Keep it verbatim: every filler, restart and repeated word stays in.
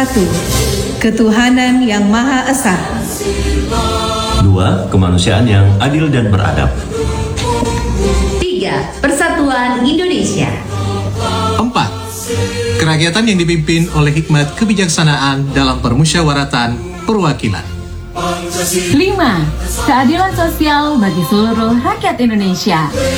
Satu, ketuhanan yang Maha Esa. Dua, kemanusiaan yang adil dan beradab. Tiga, persatuan Indonesia. Empat, kerakyatan yang dipimpin oleh hikmat kebijaksanaan dalam permusyawaratan perwakilan. Lima, keadilan sosial bagi seluruh rakyat Indonesia.